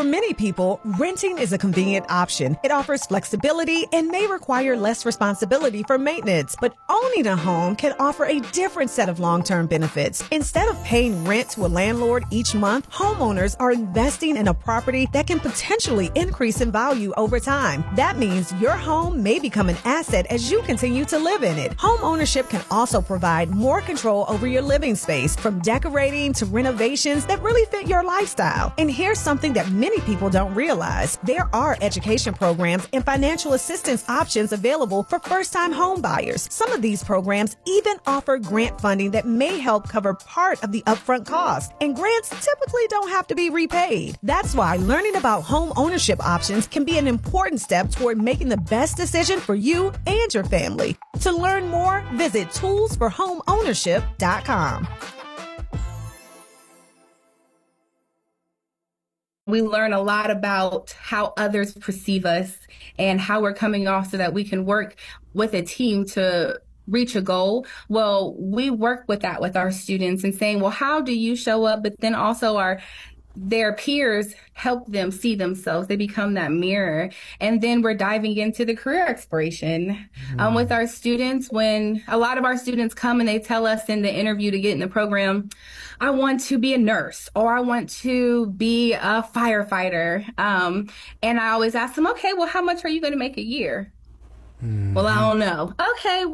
many people, renting is a convenient option. It offers flexibility and may require less responsibility for maintenance, but owning a home can offer a different set of long-term benefits. Instead of paying rent to a landlord each month, homeowners are investing in a property that can potentially increase in value over time. That means your home may become an asset as you continue to live in it. Home ownership can also provide more control over your living space, from decorating to renovations that really fit your lifestyle. And here's something that many people don't realize. There are education programs and financial assistance options available for first-time home buyers. Some of these programs even offer grant funding that may help cover part of the upfront cost. And grants typically don't have to be repaid. That's why learning about home ownership options can be an important step toward making the best decision for you and your family. To learn more, visit toolsforhomeownership.com. We learn a lot about how others perceive us and how we're coming off so that we can work with a team to reach a goal. Well, we work with that with our students and saying, well, how do you show up? But then also their peers help them see themselves. They become that mirror. And then we're diving into the career exploration with our students. When a lot of our students come and they tell us in the interview to get in the program, I want to be a nurse or I want to be a firefighter. And I always ask them, okay, well, how much are you going to make a year? Well, I don't know. Okay.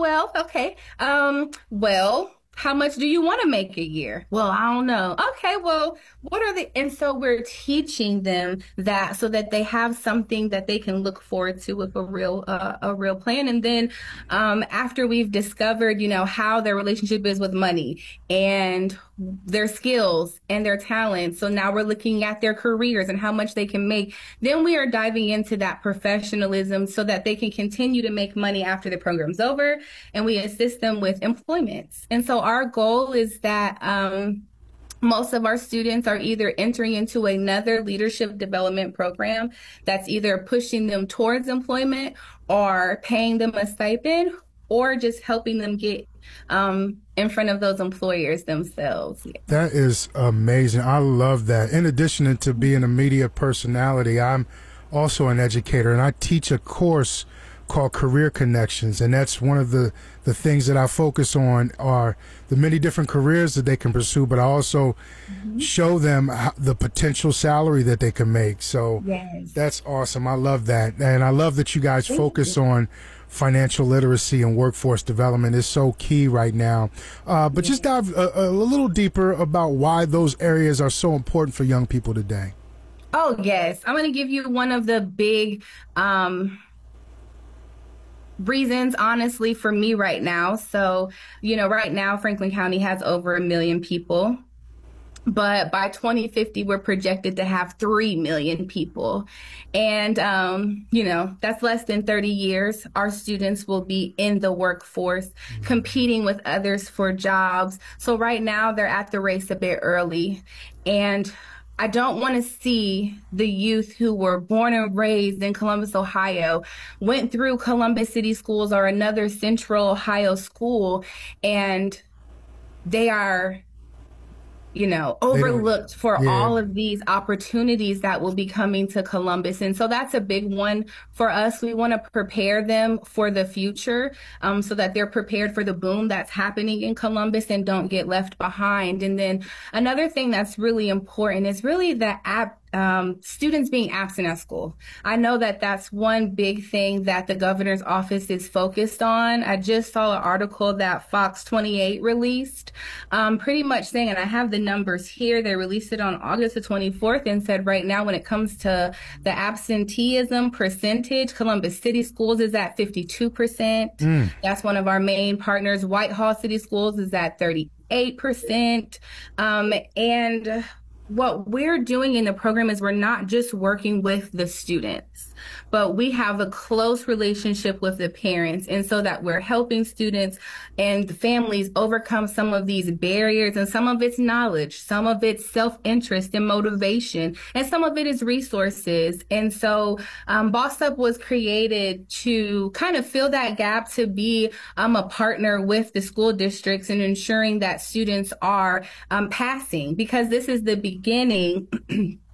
Well, how much do you want to make a year? Well, I don't know. Okay, well, and so we're teaching them that so that they have something that they can look forward to with a real plan. And then after we've discovered, how their relationship is with money and their skills and their talents. So now we're looking at their careers and how much they can make. Then we are diving into that professionalism so that they can continue to make money after the program's over, and we assist them with employment. And so our goal is that most of our students are either entering into another leadership development program that's either pushing them towards employment or paying them a stipend or just helping them get in front of those employers themselves. Yeah. That is amazing. I love that. In addition to being a media personality, I'm also an educator, and I teach a course called Career Connections, and that's one of the things that I focus on are the many different careers that they can pursue, but I also show them the potential salary that they can make. So That's awesome. I love that. And I love that you guys focus on financial literacy and workforce development is so key right now. But just dive a little deeper about why those areas are so important for young people today. Oh, yes. I'm going to give you one of the big reasons, honestly, for me right now. So, right now, Franklin County has over 1 million people. But by 2050, we're projected to have 3 million people. And, that's less than 30 years. Our students will be in the workforce, competing with others for jobs. So right now, they're at the race a bit early. And I don't want to see the youth who were born and raised in Columbus, Ohio, went through Columbus City Schools or another Central Ohio school, and they are overlooked for all of these opportunities that will be coming to Columbus. And so that's a big one for us. We want to prepare them for the future so that they're prepared for the boom that's happening in Columbus and don't get left behind. And then another thing that's really important is really the students being absent at school. I know that that's one big thing that the governor's office is focused on. I just saw an article that Fox 28 released, pretty much saying, and I have the numbers here, they released it on August the 24th and said right now when it comes to the absenteeism percentage, Columbus City Schools is at 52%. That's one of our main partners. Whitehall City Schools is at 38%. And what we're doing in the program is we're not just working with the students, but we have a close relationship with the parents. And so that we're helping students and the families overcome some of these barriers, and some of it's knowledge, some of it's self-interest and motivation, and some of it is resources. And so Boss Up was created to kind of fill that gap, to be a partner with the school districts and ensuring that students are passing, because this is the beginning